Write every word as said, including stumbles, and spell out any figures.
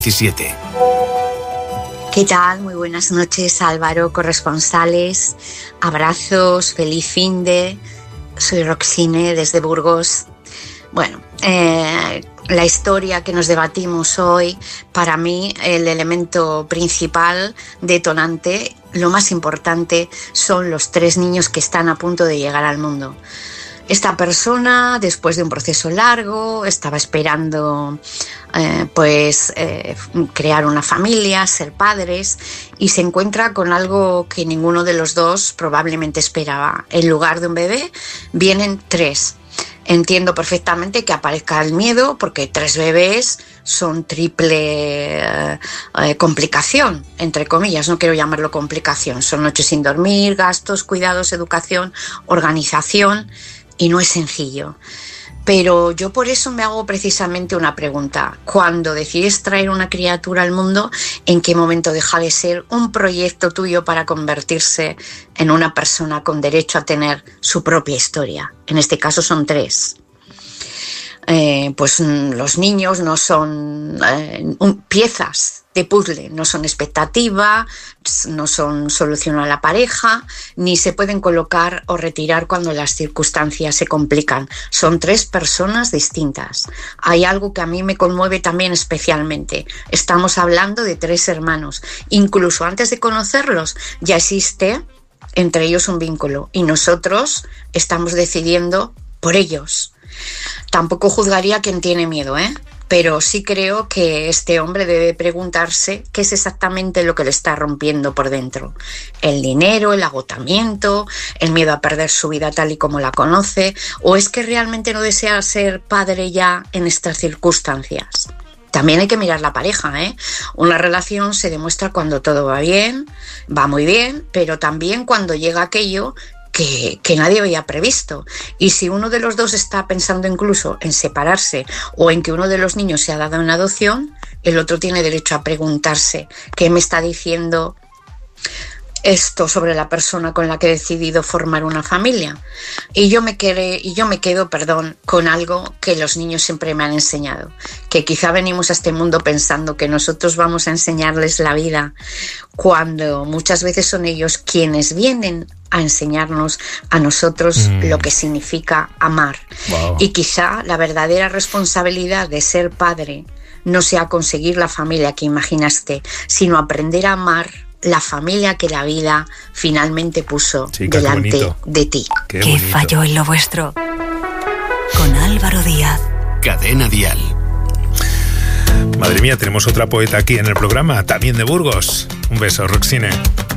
diecisiete. ¿Qué tal? Muy buenas noches, Álvaro, corresponsales. Abrazos, feliz finde. Soy Roxine desde Burgos. Bueno, eh, la historia que nos debatimos hoy, para mí el elemento principal, detonante, lo más importante, son los tres niños que están a punto de llegar al mundo. Esta persona, después de un proceso largo, estaba esperando eh, pues eh, crear una familia, ser padres, y se encuentra con algo que ninguno de los dos probablemente esperaba. En lugar de un bebé, vienen tres. Entiendo perfectamente que aparezca el miedo, porque tres bebés son triple eh, eh, complicación, entre comillas, no quiero llamarlo complicación. Son noches sin dormir, gastos, cuidados, educación, organización, y no es sencillo. Pero yo por eso me hago precisamente una pregunta. Cuando decides traer una criatura al mundo, ¿en qué momento deja de ser un proyecto tuyo para convertirse en una persona con derecho a tener su propia historia? En este caso son tres. Eh, pues los niños no son eh, un, piezas de puzzle, no son expectativa, no son solución a la pareja, ni se pueden colocar o retirar cuando las circunstancias se complican. Son tres personas distintas. Hay algo que a mí me conmueve también especialmente. Estamos hablando de tres hermanos. Incluso antes de conocerlos ya existe entre ellos un vínculo y nosotros estamos decidiendo por ellos. Tampoco juzgaría a quien tiene miedo, ¿eh? Pero sí creo que este hombre debe preguntarse qué es exactamente lo que le está rompiendo por dentro. El dinero, el agotamiento, el miedo a perder su vida tal y como la conoce, o es que realmente no desea ser padre ya en estas circunstancias. También hay que mirar la pareja, ¿eh? Una relación se demuestra cuando todo va bien, va muy bien, pero también cuando llega aquello Que, que nadie había previsto. Y si uno de los dos está pensando incluso en separarse o en que uno de los niños se ha dado en adopción, el otro tiene derecho a preguntarse ¿qué me está diciendo esto sobre la persona con la que he decidido formar una familia? Y yo me quedé, y yo me quedo, perdón, con algo que los niños siempre me han enseñado, que quizá venimos a este mundo pensando que nosotros vamos a enseñarles la vida, cuando muchas veces son ellos quienes vienen a enseñarnos a nosotros mm. lo que significa amar. Wow. Y quizá la verdadera responsabilidad de ser padre no sea conseguir la familia que imaginaste, sino aprender a amar la familia que la vida finalmente puso Chica, delante de ti. Qué, ¿Qué falló en lo vuestro? Con Álvaro Díaz. Cadena Dial. Madre mía, tenemos otra poeta aquí en el programa, también de Burgos. Un beso, Roxine.